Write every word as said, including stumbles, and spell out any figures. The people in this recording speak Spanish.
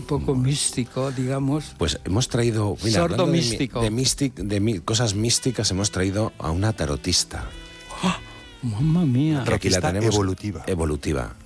poco místico, digamos. Pues hemos traído... Mira, Sordo hablando de, místico. De, místic, de mi, cosas místicas, hemos traído a una tarotista. ¡Oh! ¡Mamma mía! Que aquí la Tarotista tenemos evolutiva. Evolutiva.